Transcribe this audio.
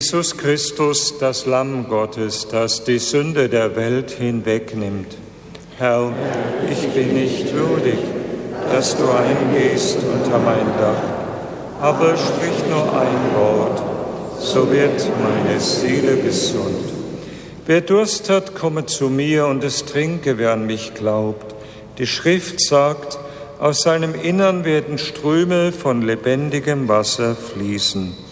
Jesus Christus, das Lamm Gottes, das die Sünde der Welt hinwegnimmt. Herr, ich bin nicht würdig, dass du eingehst unter mein Dach, aber sprich nur ein Wort, so wird meine Seele gesund. Wer Durst hat, komme zu mir und es trinke, wer an mich glaubt. Die Schrift sagt, aus seinem Innern werden Ströme von lebendigem Wasser fließen.